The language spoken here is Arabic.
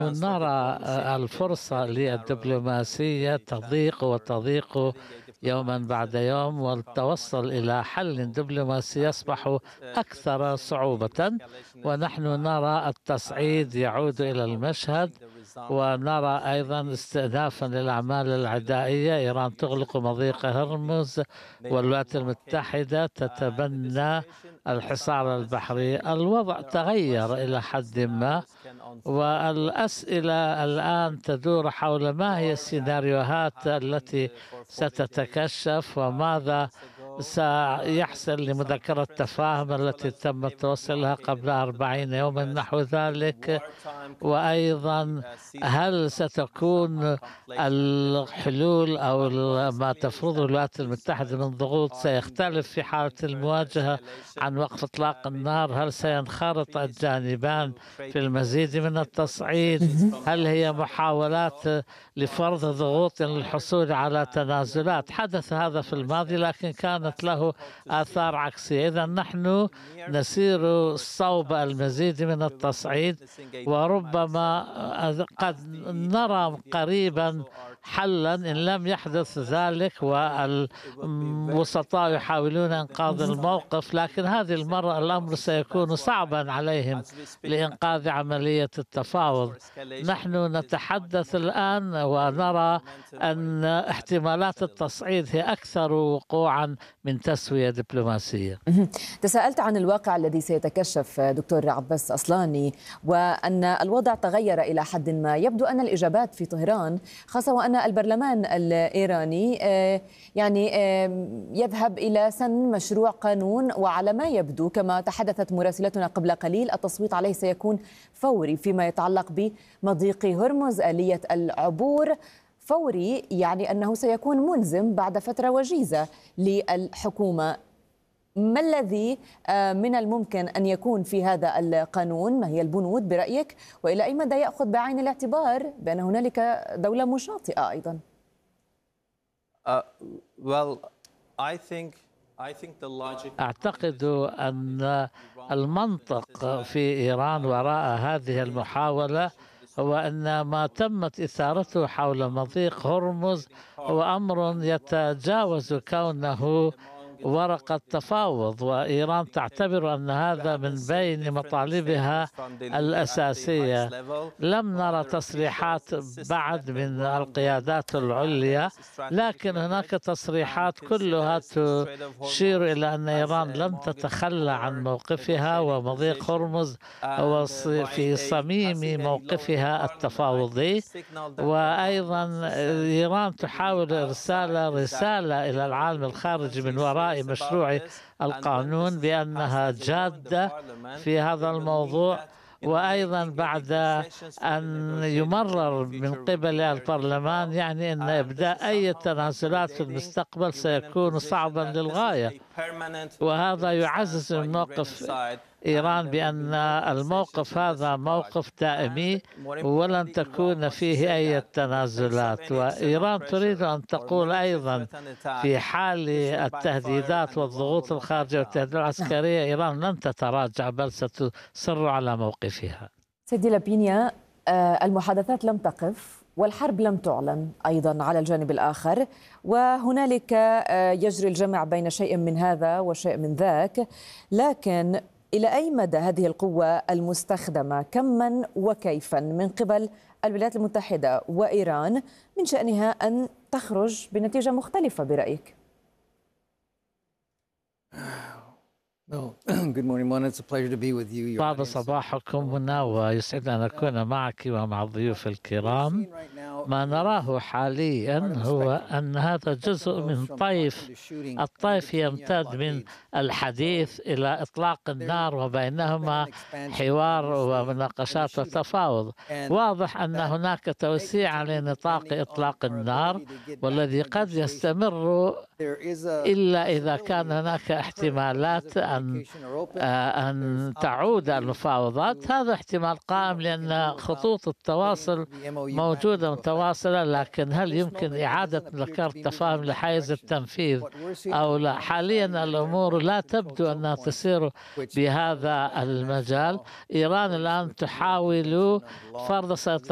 نرى الفرصة للدبلوماسية تضيق وتضيق يوما بعد يوم، والتوصل إلى حل دبلوماسي يصبح أكثر صعوبة. ونحن نرى التصعيد يعود إلى المشهد، ونرى أيضا استئنافا للأعمال العدائية. إيران تغلق مضيق هرمز، والولايات المتحدة تتبنى الحصار البحري. الوضع تغير إلى حد ما، والأسئلة الآن تدور حول ما هي السيناريوهات التي ستتكشف، وماذا سيحصل لمذكرة التفاهم التي تم التوصل لها قبل 40 يوما نحو ذلك. وأيضا هل ستكون الحلول أو ما تفرضه الولايات المتحدة من ضغوط سيختلف في حالة المواجهة عن وقف إطلاق النار؟ هل سينخرط الجانبان في المزيد من التصعيد؟ هل هي محاولات لفرض ضغوط للحصول على تنازلات؟ حدث هذا في الماضي لكن كانت له آثار عكسية. إذا نحن نسير صوب المزيد من التصعيد، وربما قد نرى قريبا حلا إن لم يحدث ذلك، والوسطاء يحاولون إنقاذ الموقف. لكن هذه المرة الأمر سيكون صعبا عليهم لإنقاذ عملية التفاوض. نحن نتحدث الآن ونرى أن احتمالات التصعيد هي أكثر وقوعا من تسوية دبلوماسية. تساءلت عن الواقع الذي سيتكشف دكتور عباس أصلاني، وأن الوضع تغير إلى حد ما. يبدو أن الإجابات في طهران، خاصة وأن البرلمان الإيراني يعني يذهب إلى سن مشروع قانون، وعلى ما يبدو كما تحدثت مراسلتنا قبل قليل التصويت عليه سيكون فوري فيما يتعلق بمضيق هرمز، آلية العبور. فوري يعني أنه سيكون ملزم بعد فترة وجيزة للحكومة. ما الذي من الممكن أن يكون في هذا القانون؟ ما هي البنود برأيك؟ وإلى أي مدى يأخذ بعين الاعتبار بأن هنالك دولة مشاطئة أيضا؟ أعتقد أن المنطق في إيران وراء هذه المحاولة هو أن ما تمت إثارته حول مضيق هرمز هو أمر يتجاوز كونه ورقة تفاوض، وإيران تعتبر أن هذا من بين مطالبها الأساسية. لم نرى تصريحات بعد من القيادات العليا، لكن هناك تصريحات كلها تشير إلى أن إيران لن تتخلى عن موقفها، ومضيق هرمز هو في صميم موقفها التفاوضي. وأيضا إيران تحاول إرسال رسالة إلى العالم الخارجي من وراء مشروع القانون بأنها جادة في هذا الموضوع. وأيضا بعد أن يمرر من قبل البرلمان، يعني أن إبداء أي تنازلات في المستقبل سيكون صعبا للغاية، وهذا يعزز من موقف إيران بأن الموقف هذا موقف دائمي ولن تكون فيه أي تنازلات. وإيران تريد أن تقول أيضا في حال التهديدات والضغوط الخارجية والتهديدات العسكرية إيران لن تتراجع بل ستصر على موقفها. سيدي لابينيا، المحادثات لم تقف والحرب لم تعلن أيضا على الجانب الآخر، وهنالك يجري الجمع بين شيء من هذا وشيء من ذاك. لكن إلى أي مدى هذه القوة المستخدمة كما وكيفا من قبل الولايات المتحدة وإيران من شأنها أن تخرج بنتيجة مختلفة برأيك؟ طاب صباحكم هنا، ويسعدنا أن نكون معك ومع الضيوف الكرام. ما نراه حاليا هو أن هذا جزء من الطيف يمتد من الحديث إلى إطلاق النار، وبينهما حوار ومناقشات وتفاوض. واضح أن هناك توسيع لنطاق إطلاق النار، والذي قد يستمر إلا إذا كان هناك احتمالات أن تعود المفاوضات. هذا احتمال قائم لأن خطوط التواصل موجودة متواصلة، لكن هل يمكن إعادة مذكرة التفاهم لحيز التنفيذ أو لا؟ حاليا الأمور لا تبدو أنها تسير بهذا المجال. إيران الآن تحاول فرض سيطرة